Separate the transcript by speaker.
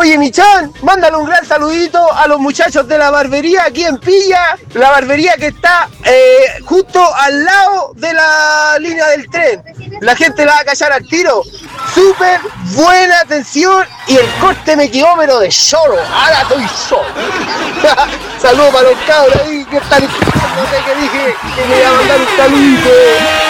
Speaker 1: Oye, Michan, mándale un gran saludito a los muchachos de la barbería aquí en Pilla, la barbería que está justo al lado de la línea del tren. La gente la va a callar al tiro. Súper buena atención y el corte me quedó pero de solo. Ahora estoy solo. Saludos para los cabros ahí que están escuchando que dije que me iba a mandar un saludito.